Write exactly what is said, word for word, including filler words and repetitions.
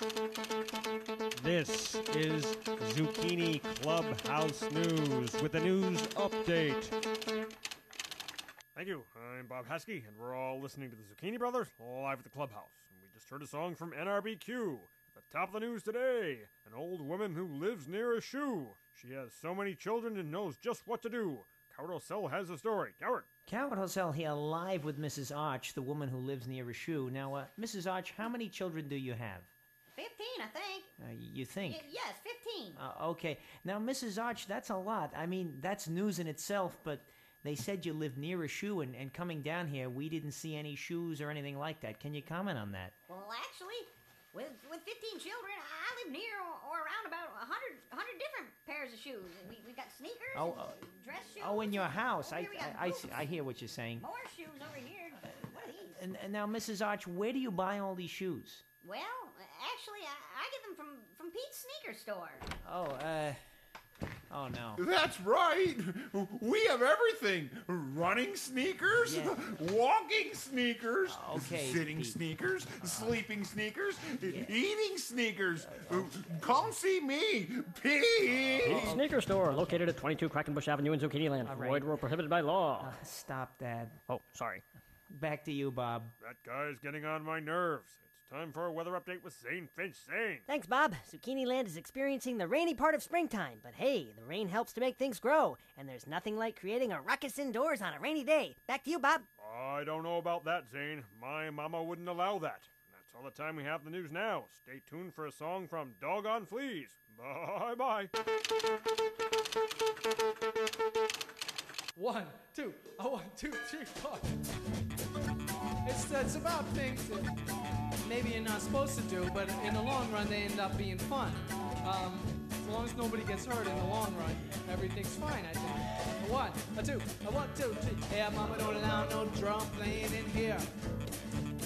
This is Zucchini Clubhouse News with a news update. Thank you. I'm Bob Haskey, and we're all listening to the Zucchini Brothers live at the Clubhouse. And we just heard a song from N R B Q. At the top of the news today, an old woman who lives near a shoe. She has so many children and knows just what to do. Coward O'Sell has the story. Coward. Coward O'Sell here live with Missus Arch, the woman who lives near a shoe. Now, uh, Missus Arch, how many children do you have? Fifteen, I think. Uh, you think? Y- yes, fifteen. Uh, okay. Now, Missus Arch, that's a lot. I mean, that's news in itself, but they said you live near a shoe, and, and coming down here, we didn't see any shoes or anything like that. Can you comment on that? Well, actually, with with fifteen children, I live near or, or around about a hundred hundred different pairs of shoes. We we got sneakers, Oh, and uh, dress shoes. Oh, in your house. Over I, here we got I, I, boots. see- I hear what you're saying. More shoes over here. What are these? And, and now, Missus Arch, where do you buy all these shoes? Well, actually, I, I get them from from Pete's sneaker store. Oh, uh... Oh, no. That's right. We have everything. Running sneakers, Yeah. walking sneakers, Okay, sitting Pete. sneakers, sleeping sneakers, eating sneakers. Come see me, Pete. Sneaker store located at twenty-two Quackenbush Avenue in Zucchini Land. All right. Void were prohibited by law. Uh, stop that. Oh, sorry. Back to you, Bob. That guy's getting on my nerves. It's time for a weather update with Zane Finch. Zane. Thanks, Bob. Zucchini Land is experiencing the rainy part of springtime, but hey, the rain helps to make things grow, and there's nothing like creating a ruckus indoors on a rainy day. Back to you, Bob. I don't know about that, Zane. My mama wouldn't allow that. That's all the time we have in the news now. Stay tuned for a song from Doggone Fleas. Bye-bye. One, two, a one, two, three, four. It's, it's about things that maybe you're not supposed to do, but in the long run, they end up being fun. Um, as long as nobody gets hurt in the long run, everything's fine, I think. A one, a two, a one, two, three. Yeah, mama, don't allow no drum playing in here.